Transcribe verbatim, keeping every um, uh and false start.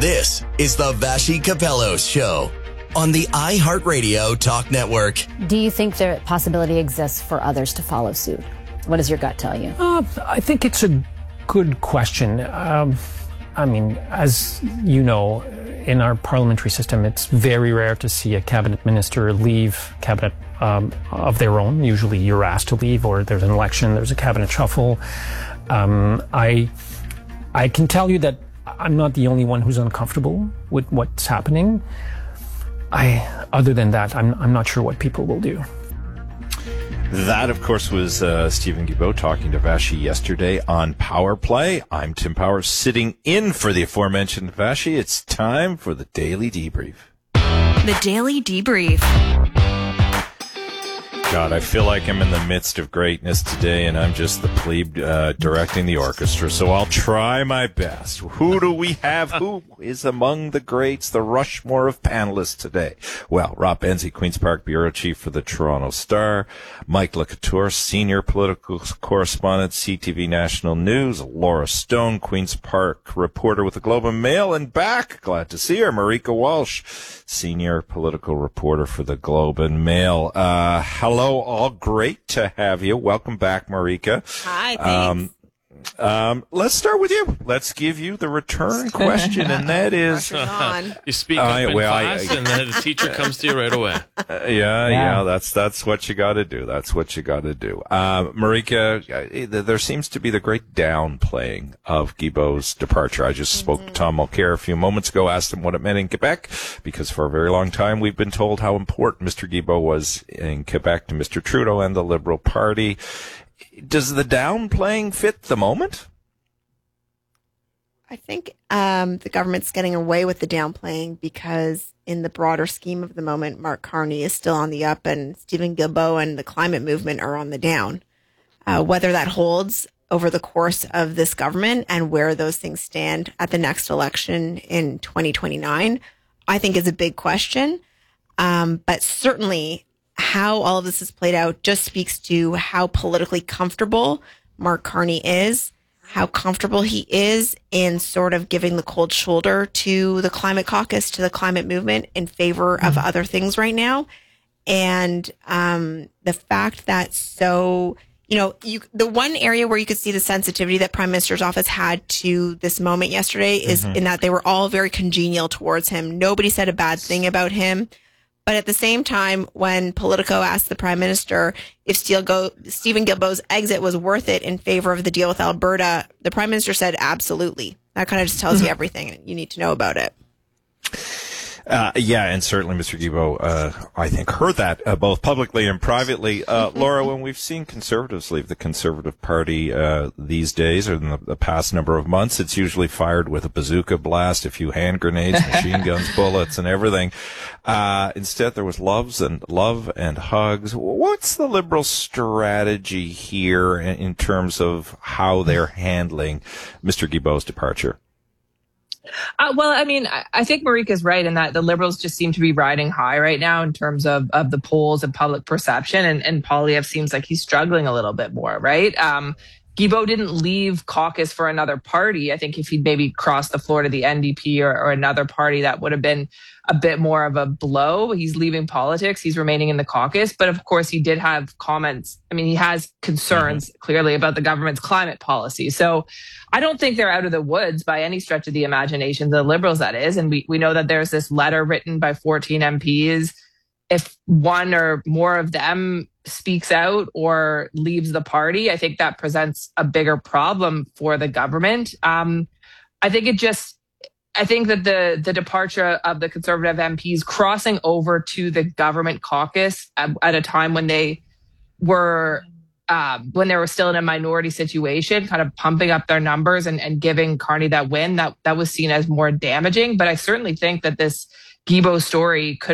This is the Vassy Kapelos Show on the iHeartRadio Talk Network. Do you think the possibility exists for others to follow suit? What does your gut tell you? Uh, I think it's a good question. Um, I mean, as you know, in our parliamentary system, it's very rare to see a cabinet minister leave cabinet um, of their own. Usually you're asked to leave, or there's an election, there's a cabinet shuffle. Um, I, I can tell you that I'm not the only one who's uncomfortable with what's happening. I, other than that, I'm, I'm not sure what people will do. That, of course, was uh, Stephen Guilbeault talking to Vassy yesterday on Power Play. I'm Tim Powers, sitting in for the aforementioned Vassy. It's time for the Daily Debrief. The Daily Debrief. God, I feel like I'm in the midst of greatness today, and I'm just the plebe uh, directing the orchestra, so I'll try my best. Who do we have? Who is among the greats, the Rushmore of panelists today? Well, Rob Benzie, Queen's Park Bureau Chief for the Toronto Star, Mike LeCouture, Senior Political Correspondent, C T V National News, Laura Stone, Queen's Park reporter with the Globe and Mail, and back, glad to see her, Marika Walsh, Senior Political Reporter for the Globe and Mail. Uh, hello. Hello, all. Great to have you. Welcome back, Marika. Hi, thanks. Um, um, let's start with you. Let's give you the return question, and that is... You speak up uh, in well, class, I, I, and then the teacher comes to you right away. Uh, yeah, yeah, yeah, that's that's what you got to do. That's what you got to do. Uh, Marika, uh, there seems to be the great downplaying of Guilbeault's departure. I just mm-hmm. spoke to Tom Mulcair a few moments ago, asked him what it meant in Quebec, because for a very long time we've been told how important Mister Guilbeault was in Quebec to Mister Trudeau and the Liberal Party. Does the downplaying fit the moment? I think um, the government's getting away with the downplaying because in the broader scheme of the moment, Mark Carney is still on the up and Stephen Guilbeault and the climate movement are on the down. Uh, whether that holds over the course of this government and where those things stand at the next election in twenty twenty-nine, I think is a big question. Um, but certainly how all of this is played out just speaks to how politically comfortable Mark Carney is, how comfortable he is in sort of giving the cold shoulder to the climate caucus, to the climate movement in favor of other things right now. And um, the fact that so, you know, you, the one area where you could see the sensitivity that Prime Minister's office had to this moment yesterday is mm-hmm. in that they were all very congenial towards him. Nobody said a bad thing about him. But at the same time, when Politico asked the Prime Minister if Stephen Guilbeault's exit was worth it in favor of the deal with Alberta, the Prime Minister said absolutely. That kind of just tells you everything you need to know about it. Uh, yeah, and certainly Mister Guilbeault, uh, I think, heard that uh, both publicly and privately. Uh, Laura, when we've seen Conservatives leave the Conservative Party uh, these days, or in the, the past number of months, it's usually fired with a bazooka blast, a few hand grenades, machine guns, bullets, and everything. Uh, instead, there was loves and love and hugs. What's the Liberal strategy here in, in terms of how they're handling Mister Guilbeault's departure? Uh, well, I mean, I, I think Marika's right in that the Liberals just seem to be riding high right now in terms of, of the polls and public perception. And, and Poilievre seems like he's struggling a little bit more, right? Um, Guilbeault didn't leave caucus for another party. I think if he'd maybe crossed the floor to the N D P or, or another party, that would have been a bit more of a blow. He's leaving politics. He's remaining in the caucus. But of course, he did have comments. I mean, he has concerns mm-hmm. clearly about the government's climate policy. So I don't think they're out of the woods by any stretch of the imagination, the Liberals, that is. And we, we know that there's this letter written by fourteen M Ps. If one or more of them speaks out or leaves the party, I think that presents a bigger problem for the government. Um, I think it just, I think that the the departure of the Conservative M Ps crossing over to the government caucus at, at a time when they were um, when they were still in a minority situation, kind of pumping up their numbers and, and giving Carney that win, that that was seen as more damaging. But I certainly think that this Guilbeault story could